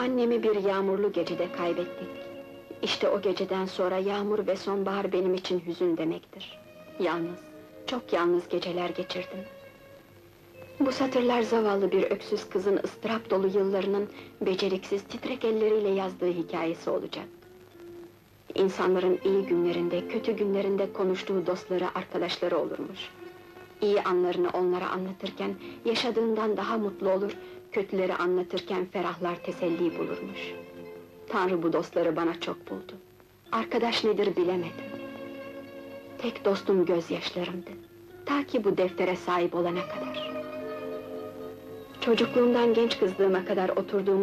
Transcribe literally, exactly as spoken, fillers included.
Annemi bir yağmurlu gecede kaybettik. İşte o geceden sonra yağmur ve sonbahar benim için hüzün demektir. Yalnız, çok yalnız geceler geçirdim. Bu satırlar zavallı bir öksüz kızın ıstırap dolu yıllarının beceriksiz titrek elleriyle yazdığı hikayesi olacak. İnsanların iyi günlerinde, kötü günlerinde konuştuğu dostları, arkadaşları olurmuş. İyi anlarını onlara anlatırken yaşadığından daha mutlu olur, kötüleri anlatırken ferahlar, teselli bulurmuş. Tanrı bu dostları bana çok buldu. Arkadaş nedir bilemedim. Tek dostum gözyaşlarımdı. Ta ki bu deftere sahip olana kadar. Çocukluğumdan genç kızlığıma kadar oturduğum